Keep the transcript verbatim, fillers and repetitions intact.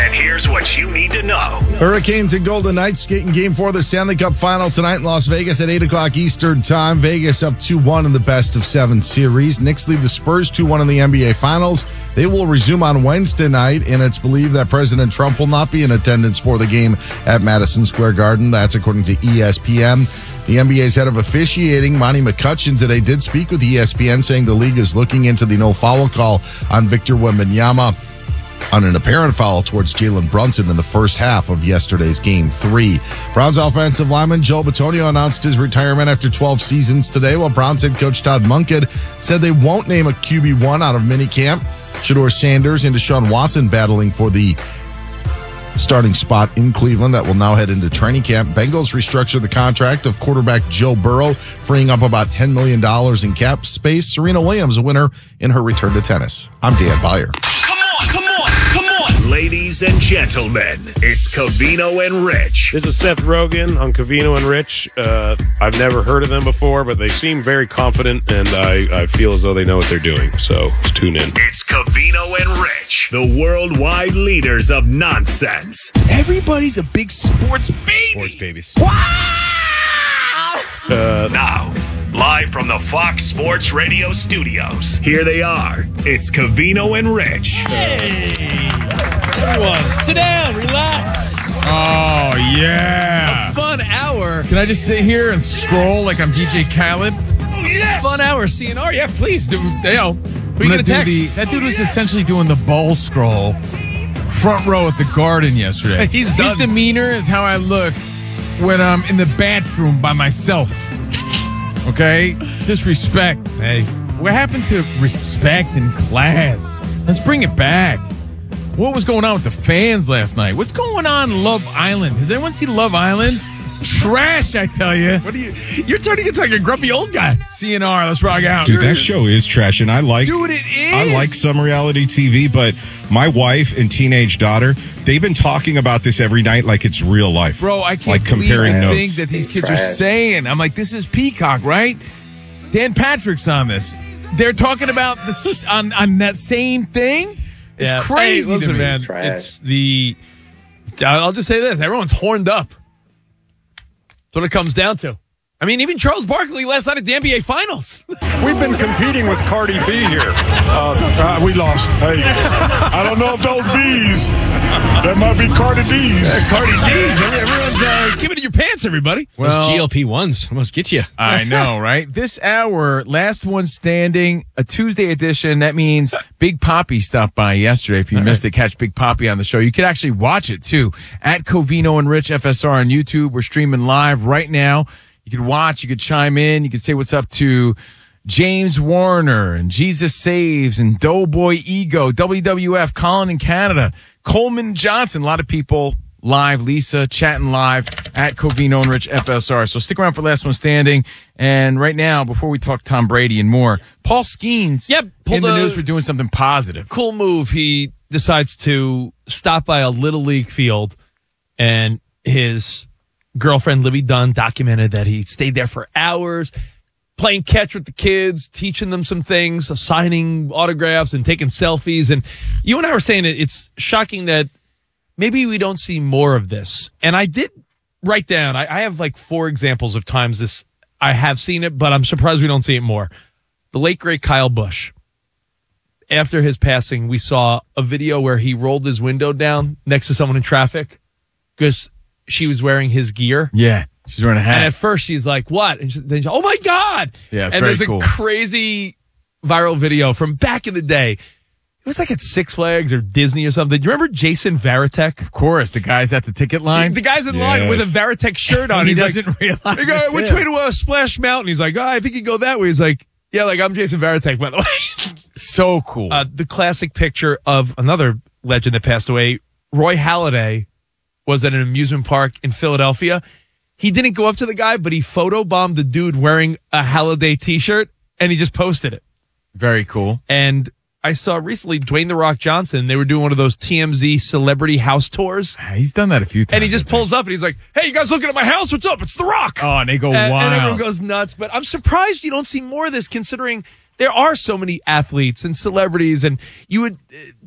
And here's what you need to know. Hurricanes and Golden Knights skating game four of the Stanley Cup final tonight in Las Vegas at eight o'clock Eastern time. Vegas up two one in the best of seven series. Knicks lead the Spurs two one in the N B A Finals. They will resume on Wednesday night, and it's believed that President Trump will not be in attendance for the game at Madison Square Garden. That's according to E S P N. The N B A's head of officiating, Monty McCutcheon, today did speak with E S P N, saying the league is looking into the no-foul call on Victor Wembanyama on an apparent foul towards Jalen Brunson in the first half of yesterday's Game three. Browns offensive lineman Joe Bitonio announced his retirement after twelve seasons today, while Browns head coach Todd Monken said they won't name a Q B one out of minicamp. Shedeur Sanders and Deshaun Watson battling for the starting spot in Cleveland that will now head into training camp. Bengals restructure the contract of quarterback Joe Burrow, freeing up about ten million dollars in cap space. Serena Williams, a winner in her return to tennis. I'm Dan Byer. Come on, come on, come on. Ladies and gentlemen, it's Covino and Rich. This is Seth Rogen on Covino and Rich. Uh, I've never heard of them before, but they seem very confident, and I, I feel as though they know what they're doing. So let's tune in. It's Covino and Rich, the worldwide leaders of nonsense. Everybody's a big sports baby. Sports babies. Wow! Uh, Now, live from the Fox Sports Radio studios, here they are. It's Covino and Rich. Hey, everyone, sit down, relax. Oh, yeah. A fun hour. Can I just sit here and scroll like I'm D J Khaled? Oh, yes. Fun hour, C N R. Yeah, please. Do, you know, who I'm you gonna going to do text? the- that dude Oh, was yes. essentially doing the bowl scroll front row at the Garden yesterday. He's His done. demeanor is how I look when I'm in the bathroom by myself. Okay? Disrespect. Hey, what happened to respect in class? Let's bring it back. What was going on with the fans last night? What's going on in Love Island? Has anyone seen Love Island? Trash, I tell you. What are you? You're turning into like a grumpy old guy. C N R, let's rock out. Dude, that show is trash, and I like Dude, it is. I like some reality T V, but my wife and teenage daughter, they've been talking about this every night like it's real life. Bro, I can't like believe comparing the notes. things that these kids are saying. I'm like, this is Peacock, right? Dan Patrick's on this. They're talking about this on, on that same thing. It's Yeah. crazy Hey, listen, to me. man. It's the. I'll just say this: everyone's horned up. That's what it comes down to. I mean, even Charles Barkley last night at the N B A Finals. We've been competing with Cardi B here. Uh, uh, we lost. Hey, I don't know if those B's, that might be Cardi D's. Cardi B. Everyone's uh, giving it your pants, everybody. Well, G L P ones almost get you. I know, right? This hour, last one standing, a Tuesday edition. That means Big Poppy stopped by yesterday. If you All missed right. it, catch Big Poppy on the show. You could actually watch it too at Covino and Rich F S R on YouTube. We're streaming live right now. You could watch, you could chime in, you could say what's up to James Warner and Jesus Saves and Doughboy Ego, W W F, Colin in Canada, Coleman Johnson, a lot of people live, Lisa chatting live at Covino and Rich F S R. So stick around for last one standing. And right now, before we talk Tom Brady and more, Paul Skeens Yep, pulled in the a- news for doing something positive. Cool move. He decides to stop by a Little League field, and his girlfriend, Libby Dunn, documented that he stayed there for hours, playing catch with the kids, teaching them some things, signing autographs and taking selfies. And you and I were saying it, it's shocking that maybe we don't see more of this. And I did write down, I, I have like four examples of times this, I have seen it, but I'm surprised we don't see it more. The late, great Kyle Busch. After his passing, we saw a video where he rolled his window down next to someone in traffic because she was wearing his gear. Yeah, she's wearing a hat. And at first she's like, what? And she, then she, oh my God. Yeah, it's and very there's cool. a crazy viral video from back in the day. It was like at Six Flags or Disney or something. Do you remember Jason Varitek? Of course, the guys at the ticket line. The guy's in line with a Varitek shirt on. And he He's doesn't like, realize They go, it's which him. way to uh, Splash Mountain? He's like, oh, I think you go that way. He's like, yeah, like I'm Jason Varitek, by the way. So cool. Uh, the classic picture of another legend that passed away, Roy Halladay, was at an amusement park in Philadelphia. He didn't go up to the guy, but he photobombed the dude wearing a Halladay t-shirt, and he just posted it. Very cool. And I saw recently Dwayne The Rock Johnson, they were doing one of those T M Z celebrity house tours. He's done that a few times. And he just pulls up and he's like, hey, you guys looking at my house? What's up? It's The Rock. Oh, and they go and, wild. and everyone goes nuts. But I'm surprised you don't see more of this, considering there are so many athletes and celebrities, and you would